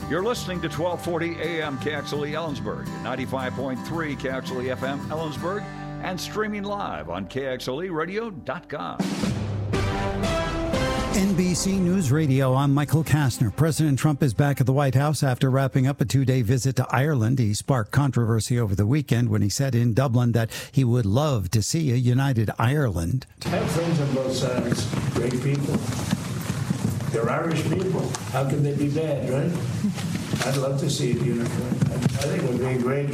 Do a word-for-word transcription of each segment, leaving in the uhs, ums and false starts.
You're listening to twelve forty A M K X L E Ellensburg, ninety-five point three K X L E F M Ellensburg, and streaming live on K X L E radio dot com. N B C News Radio, I'm Michael Kastner. President Trump is back at the White House after wrapping up a two-day visit to Ireland. He sparked controversy over the weekend when he said in Dublin that he would love to see a united Ireland. I have friends on both sides, great people. They're Irish people. How can they be bad, right? I'd love to see it unified. I think it would be a great,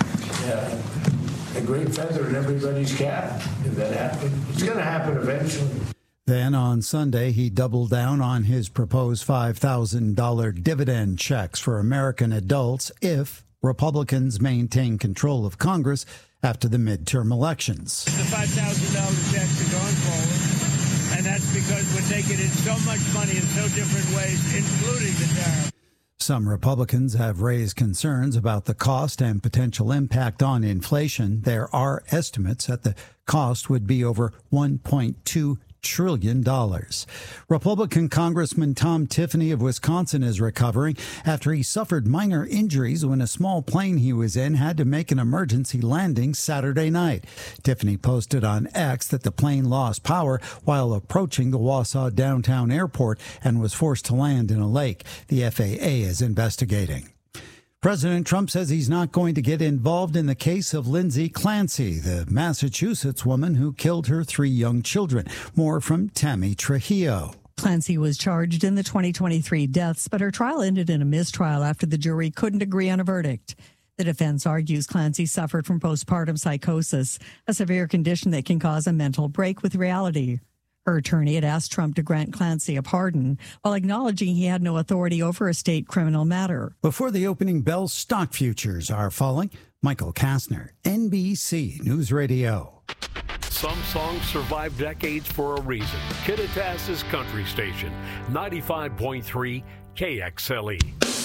uh, a great feather in everybody's cap if that happened. It's going to happen eventually. Then on Sunday, he doubled down on his proposed five thousand dollars dividend checks for American adults if Republicans maintain control of Congress after the midterm elections. The five thousand dollars checks are going forward, and that's because we're taking in so much money in so different ways, including the tariff. Some Republicans have raised concerns about the cost and potential impact on inflation. There are estimates that the cost would be over one point two trillion dollars. Republican Congressman Tom Tiffany of Wisconsin is recovering after he suffered minor injuries when a small plane he was in had to make an emergency landing Saturday night. Tiffany posted on X that the plane lost power while approaching the Wausau downtown airport and was forced to land in a lake. The F A A is investigating. President Trump says he's not going to get involved in the case of Lindsay Clancy, the Massachusetts woman who killed her three young children. More from Tammy Trujillo. Clancy was charged in the twenty twenty-three deaths, but her trial ended in a mistrial after the jury couldn't agree on a verdict. The defense argues Clancy suffered from postpartum psychosis, a severe condition that can cause a mental break with reality. Her attorney had asked Trump to grant Clancy a pardon while acknowledging he had no authority over a state criminal matter. Before the opening bell, stock futures are falling. Michael Kastner, N B C News Radio. Some songs survive decades for a reason. Kittitas's Country Station, ninety-five point three K X L E.